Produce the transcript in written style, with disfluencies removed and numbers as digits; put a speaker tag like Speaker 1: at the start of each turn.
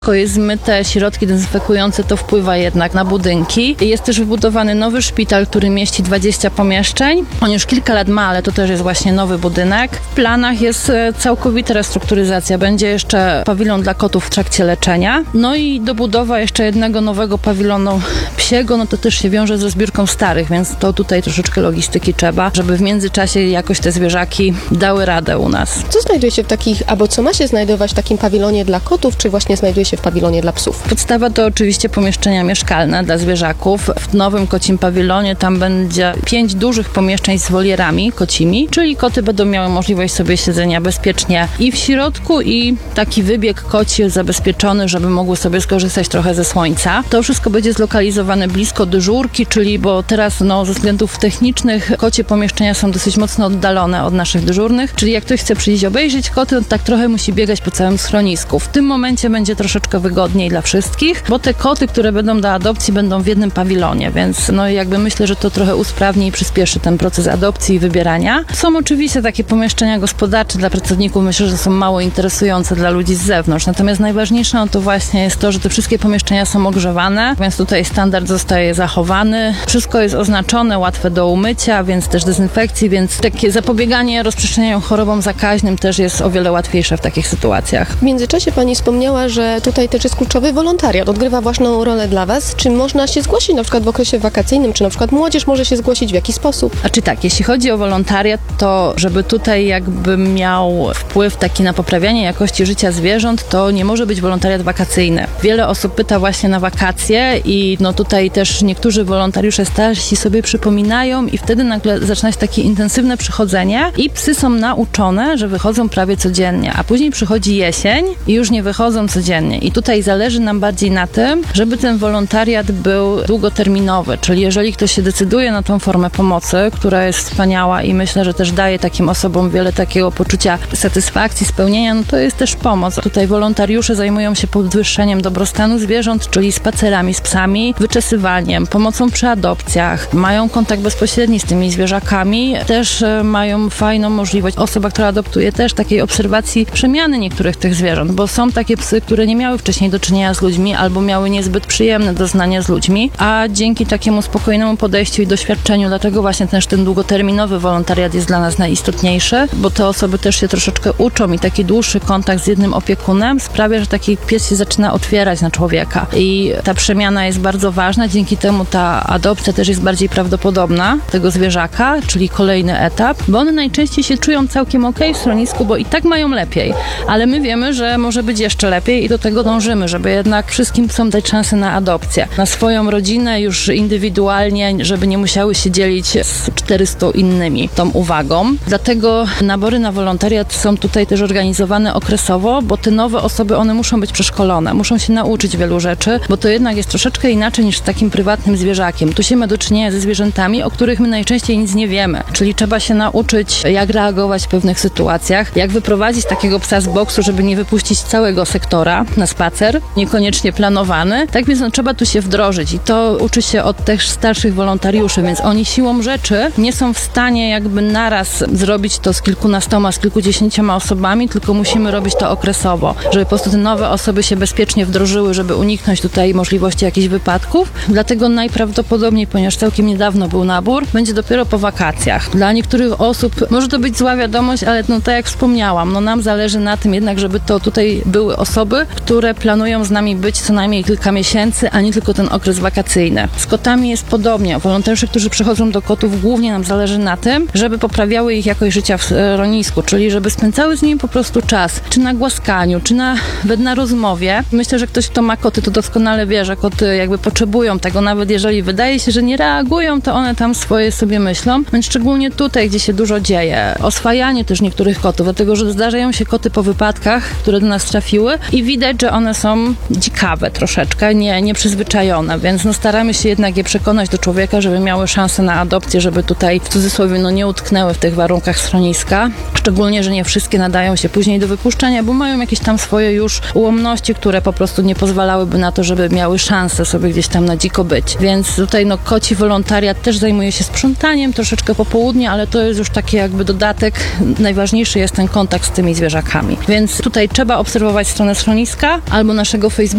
Speaker 1: Jest zmyte, środki dezynfekujące, to wpływa jednak na budynki. Jest też wybudowany nowy szpital, który mieści 20 pomieszczeń. On już kilka lat ma, ale to też jest właśnie nowy budynek. W planach jest całkowita restrukturyzacja. Będzie jeszcze pawilon dla kotów w trakcie leczenia. No i dobudowa jeszcze jednego nowego pawilonu psiego, no to też się wiąże ze zbiórką starych, więc to tutaj troszeczkę logistyki trzeba, żeby w międzyczasie jakoś te zwierzaki dały radę u nas.
Speaker 2: Co znajduje się w takich, albo co ma się znajdować w takim pawilonie dla kotów, czy właśnie znajduje się w pawilonie dla psów?
Speaker 1: Podstawa to oczywiście pomieszczenia mieszkalne dla zwierzaków. W nowym kocim pawilonie tam będzie 5 dużych pomieszczeń z wolierami kocimi, czyli koty będą miały możliwość sobie siedzenia bezpiecznie i w środku, i taki wybieg koci zabezpieczony, żeby mogły sobie skorzystać trochę ze słońca. To wszystko będzie zlokalizowane blisko dyżurki, czyli bo teraz ze względów technicznych kocie pomieszczenia są dosyć mocno oddalone od naszych dyżurnych, czyli jak ktoś chce przyjść obejrzeć koty, to tak trochę musi biegać po całym schronisku. W tym momencie będzie troszeczkę wygodniej dla wszystkich, bo te koty, które będą do adopcji, będą w jednym pawilonie, więc jakby myślę, że to trochę usprawni i przyspieszy ten proces adopcji i wybierania. Są oczywiście takie pomieszczenia gospodarcze dla pracowników, myślę, że są mało interesujące dla ludzi z zewnątrz, natomiast najważniejsze to właśnie jest to, że te wszystkie pomieszczenia są ogrzewane, więc tutaj standard zostaje zachowany. Wszystko jest oznaczone, łatwe do umycia, więc też dezynfekcji, więc takie zapobieganie rozprzestrzenianiu chorobom zakaźnym też jest o wiele łatwiejsze w takich sytuacjach.
Speaker 2: W międzyczasie pani wspomniała, że tutaj też jest kluczowy wolontariat, odgrywa ważną rolę dla was. Czy można się zgłosić na przykład w okresie wakacyjnym, czy na przykład młodzież może się zgłosić, w jaki sposób?
Speaker 1: Tak, jeśli chodzi o wolontariat, to żeby tutaj jakby miał wpływ taki na poprawianie jakości życia zwierząt, to nie może być wolontariat wakacyjny. Wiele osób pyta właśnie na wakacje i tutaj też niektórzy wolontariusze starsi sobie przypominają i wtedy nagle zaczyna się takie intensywne przychodzenie i psy są nauczone, że wychodzą prawie codziennie, a później przychodzi jesień i już nie wychodzą codziennie. I tutaj zależy nam bardziej na tym, żeby ten wolontariat był długoterminowy, czyli jeżeli ktoś się decyduje na tą formę pomocy, która jest wspaniała i myślę, że też daje takim osobom wiele takiego poczucia satysfakcji, spełnienia, to jest też pomoc. Tutaj wolontariusze zajmują się podwyższeniem dobrostanu zwierząt, czyli spacerami z psami, wyczesywaniem, pomocą przy adopcjach, mają kontakt bezpośredni z tymi zwierzakami, też mają fajną możliwość, osoba, która adoptuje, też takiej obserwacji przemiany niektórych tych zwierząt, bo są takie psy, które nie miały wcześniej do czynienia z ludźmi albo miały niezbyt przyjemne doznania z ludźmi, a dzięki takiemu spokojnemu podejściu i doświadczeniu, dlatego właśnie też ten długoterminowy wolontariat jest dla nas najistotniejszy, bo te osoby też się troszeczkę uczą i taki dłuższy kontakt z jednym opiekunem sprawia, że taki pies się zaczyna otwierać na człowieka i ta przemiana jest bardzo ważna, dzięki temu ta adopcja też jest bardziej prawdopodobna tego zwierzaka, czyli kolejny etap, bo one najczęściej się czują całkiem okej w schronisku, bo i tak mają lepiej, ale my wiemy, że może być jeszcze lepiej i do tego dążymy, żeby jednak wszystkim psom dać szansę na adopcję, na swoją rodzinę już indywidualnie, żeby nie musiały się dzielić z 400 innymi tą uwagą. Dlatego nabory na wolontariat są tutaj też organizowane okresowo, bo te nowe osoby, one muszą być przeszkolone, muszą się nauczyć wielu rzeczy, bo to jednak jest troszeczkę inaczej niż z takim prywatnym zwierzakiem. Tu się ma do czynienia ze zwierzętami, o których my najczęściej nic nie wiemy, czyli trzeba się nauczyć, jak reagować w pewnych sytuacjach, jak wyprowadzić takiego psa z boksu, żeby nie wypuścić całego sektora na spacer, niekoniecznie planowany. Tak więc trzeba tu się wdrożyć i to uczy się od tych starszych wolontariuszy, więc oni siłą rzeczy nie są w stanie jakby naraz zrobić to z kilkunastoma, z kilkudziesięcioma osobami, tylko musimy robić to okresowo, żeby po prostu te nowe osoby się bezpiecznie wdrożyły, żeby uniknąć tutaj możliwości jakichś wypadków. Dlatego najprawdopodobniej, ponieważ całkiem niedawno był nabór, będzie dopiero po wakacjach. Dla niektórych osób może to być zła wiadomość, ale tak jak wspomniałam, nam zależy na tym jednak, żeby to tutaj były osoby, które planują z nami być co najmniej kilka miesięcy, a nie tylko ten okres wakacyjny. Z kotami jest podobnie. Wolontariusze, którzy przychodzą do kotów, głównie nam zależy na tym, żeby poprawiały ich jakość życia w schronisku, czyli żeby spędzały z nimi po prostu czas, czy na głaskaniu, czy nawet na rozmowie. Myślę, że ktoś, kto ma koty, to doskonale wie, że koty jakby potrzebują tego, nawet jeżeli wydaje się, że nie reagują, to one tam swoje sobie myślą, więc szczególnie tutaj, gdzie się dużo dzieje. Oswajanie też niektórych kotów, dlatego, że zdarzają się koty po wypadkach, które do nas trafiły i widać, że one są dzikawe troszeczkę, nieprzyzwyczajone, więc staramy się jednak je przekonać do człowieka, żeby miały szansę na adopcję, żeby tutaj w cudzysłowie nie utknęły w tych warunkach schroniska. Szczególnie, że nie wszystkie nadają się później do wypuszczenia, bo mają jakieś tam swoje już ułomności, które po prostu nie pozwalałyby na to, żeby miały szansę sobie gdzieś tam na dziko być. Więc tutaj koci wolontariat też zajmuje się sprzątaniem troszeczkę po południu, ale to jest już taki jakby dodatek. Najważniejszy jest ten kontakt z tymi zwierzakami. Więc tutaj trzeba obserwować stronę schroniska albo naszego Facebooka,